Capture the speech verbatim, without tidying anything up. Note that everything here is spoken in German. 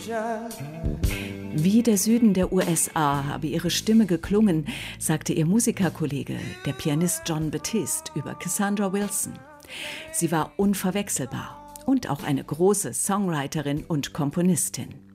Wie der Süden der U S A habe ihre Stimme geklungen, sagte ihr Musikerkollege, der Pianist Jon Batiste, über Cassandra Wilson. Sie war unverwechselbar und auch eine große Songwriterin und Komponistin.